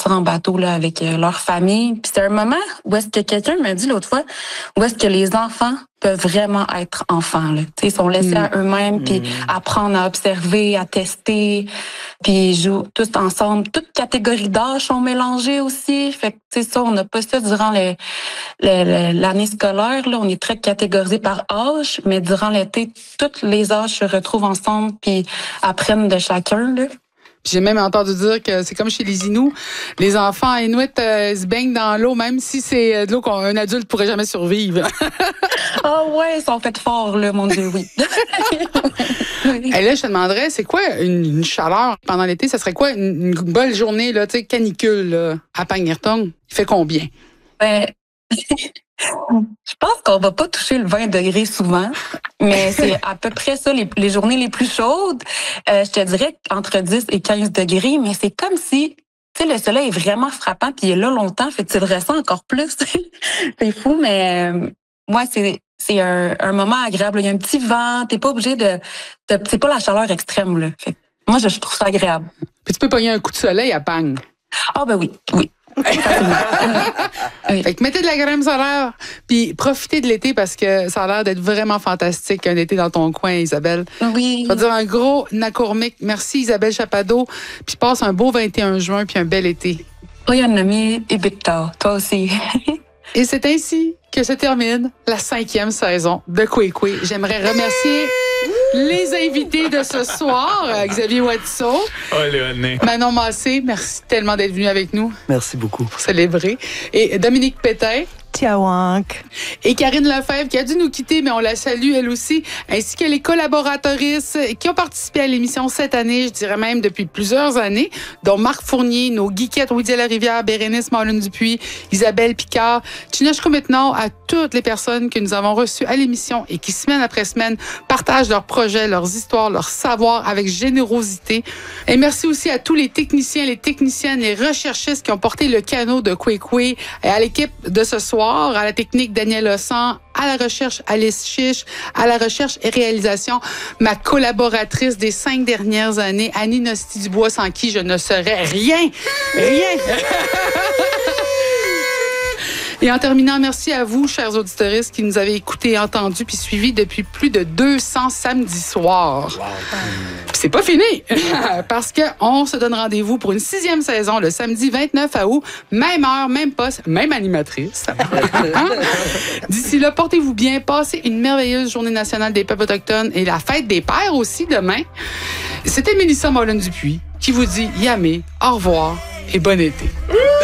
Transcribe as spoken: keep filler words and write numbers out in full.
partir en bateau là avec euh, leur famille. Puis c'est un moment où est-ce que quelqu'un m'a dit l'autre fois, où est-ce que les enfants peuvent vraiment être enfants. Là. Ils sont laissés mmh. à eux-mêmes, puis mmh. apprendre à observer, à tester, puis ils jouent tous ensemble. Toutes catégories d'âge sont mélangées aussi. Fait que tu sais ça, on n'a pas ça durant le, le, le, l'année scolaire. Là, on est très catégorisé par âge, mais durant l'été, tous les âges se retrouvent ensemble, puis apprennent de chacun. Là. Puis j'ai même entendu dire que c'est comme chez les Inuits. Les enfants Inuits euh, se baignent dans l'eau, même si c'est de l'eau qu'un adulte pourrait jamais survivre. Ah oh ouais, ils sont faits forts, là, mon Dieu, oui. oui. Et là, je te demanderais, c'est quoi une, une chaleur pendant l'été? Ça serait quoi une, une bonne journée, là, tu sais, canicule, là, à Pangnirtung? Il fait combien? Ben, je pense qu'on va pas toucher le vingt degrés souvent, mais c'est à peu près ça, les, les journées les plus chaudes. Euh, je te dirais entre dix et quinze degrés, mais c'est comme si, tu sais, le soleil est vraiment frappant puis il est là longtemps, fait que tu le ressens encore plus. C'est fou, mais euh, moi, c'est c'est un, un moment agréable. Il y a un petit vent, t'es pas obligé de... de c'est pas la chaleur extrême, là. Fait que moi, je, je trouve ça agréable. Puis tu peux pogner un coup de soleil à Pang. Ah ben oui, oui. oui. Fait que mettez de la crème solaire, puis profitez de l'été parce que ça a l'air d'être vraiment fantastique un été dans ton coin, Isabelle. Oui. Je vais dire un gros nakourmik. Merci Isabelle Chapado, puis passe un beau vingt et un juin puis un bel été. Oui, un ami et Victor, toi aussi. Et c'est ainsi que se termine la cinquième saison de Kwekwe. J'aimerais remercier les invités de ce soir, Xavier Watteau, oh, Léoné. Manon Massé, merci tellement d'être venu avec nous. Merci beaucoup. Pour célébrer. Et Dominique Pétain. Tiawank. Et Karine Lefebvre, qui a dû nous quitter, mais on la salue elle aussi, ainsi que les collaboratrices qui ont participé à l'émission cette année, je dirais même depuis plusieurs années, dont Marc Fournier, nos geekettes Ouidia Larivière, Bérénice Marlune-Dupuis, Isabelle Picard, Chinachko maintenant, à toutes les personnes que nous avons reçues à l'émission et qui, semaine après semaine, partagent leurs projets, leurs histoires, leurs savoirs avec générosité. Et merci aussi à tous les techniciens, les techniciennes, les recherchistes qui ont porté le canot de Kwekwe et à l'équipe de ce soir, à la technique Daniel Ossan, à la recherche Alice Chiche, à la recherche et réalisation ma collaboratrice des cinq dernières années, Annie Nosti-Dubois, sans qui je ne serais rien, rien. Et en terminant, merci à vous, chers auditeurs, qui nous avez écoutés, entendus puis suivis depuis plus de deux cents samedis soirs. Wow. Puis c'est pas fini, parce qu'on se donne rendez-vous pour une sixième saison le samedi vingt-neuf août, même heure, même poste, même animatrice. D'ici là, portez-vous bien, passez une merveilleuse journée nationale des peuples autochtones et la fête des pères aussi demain. C'était Mélissa Marlune-Dupuis qui vous dit yamé, au revoir et bon été.